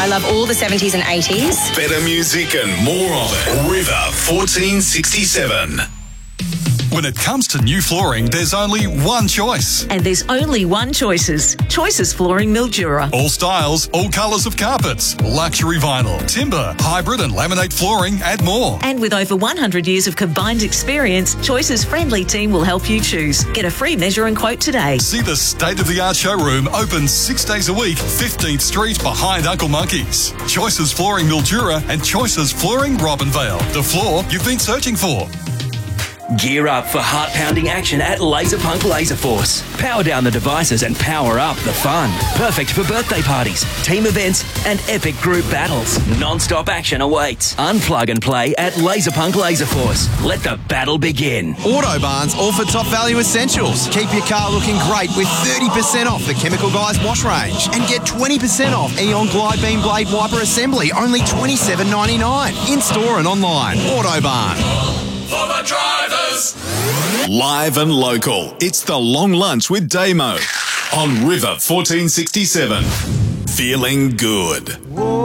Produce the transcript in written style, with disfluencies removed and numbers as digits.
I love all the 70s and 80s. Better music and more of it. River 1467. When it comes to new flooring, there's only one choice. And there's only one Choices. Choices Flooring Mildura. All styles, all colours of carpets, luxury vinyl, timber, hybrid and laminate flooring and more. And with over 100 years of combined experience, Choices' friendly team will help you choose. Get a free measure and quote today. See the state-of-the-art showroom open 6 days a week, 15th Street behind Uncle Monkey's. Choices Flooring Mildura and Choices Flooring Robinvale. The floor you've been searching for. Gear up for heart-pounding action at Laserpunk Laser Force. Power down the devices and power up the fun. Perfect for birthday parties, team events, and epic group battles. Non-stop action awaits. Unplug and play at Laserpunk Laser Force. Let the battle begin. Autobarn's all for top value essentials. Keep your car looking great with 30% off the Chemical Guys wash range. And get 20% off Eon Glide Beam Blade Wiper Assembly, only $27.99. In-store and online. Autobarn. For the drivers. Live and local. It's the Long Lunch with Damo on River 1467. Feeling good. Whoa.